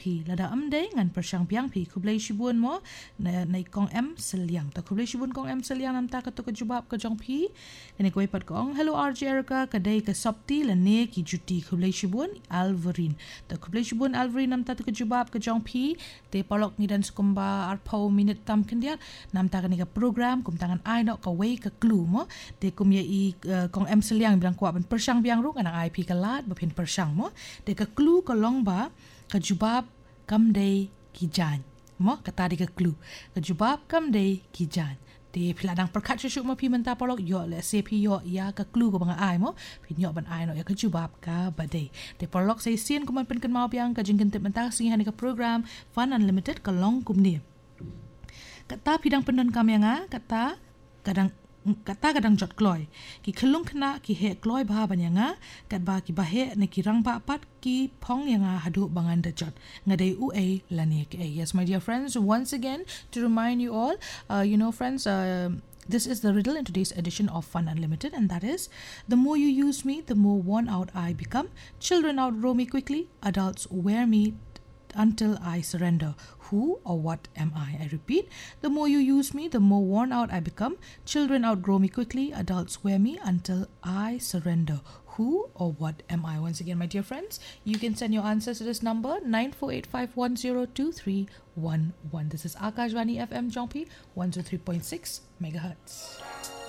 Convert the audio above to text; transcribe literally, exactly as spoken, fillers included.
P lada amde ngan persyang piang pi kublai shibun mo na na kong M seliang ta kublai shibun kong M seliang nam ta ka to ka jubab ka jong pi ni ko ipat kong hello R J Erica kadai ka sopti la ne ki juti kublai shibun Alvarin ta kublai shibun Alvarin nam ta to ka jubab ka jong pi te polok ni dan skumba arpau minute tam kendia nam ta ka ni ka program kum tangan ai no ka wei ka clue mo te kum ye i uh, kong M seliang bilang kuat ben persyang biang ru kan I P ka lat ba pen persyang mo te ka clue ka long ba ka jubab kam day ki jan mo kata di ka clue ka jubab kam day ki jan te piladang perkat syuk mo pi menta polok yo le se pi yo ya ka clue ko bang ai mo pi yo ban ai no ya ka jubab ka badai te polok sai sien ko man pen kan mau piang ka jingken te menta sing hani ka program Fun Unlimited ka long kum ni kata pidang pendon kam yang a kata kadang kata kadang jot kloy ki khelung khna ki he kloy ba banyanga kat ba ki bahe ne ki rang ba pat ki phong yanga hadu bangan da jot ngadai u a lani ke yes my dear friends once again to remind you all uh, you know friends uh, this is the riddle in today's edition of Fun Unlimited, and that is, the more you use me, the more worn out I become. Children outgrow me quickly, adults wear me until I surrender. Who or what am I? I repeat, the more you use me, the more worn out I become. Children outgrow me quickly, adults wear me until I surrender. Who or what am I? Once again, my dear friends, you can send your answers to this number nine four eight five one zero two three one one. This is Akashvani F M Jompi one oh three point six megahertz.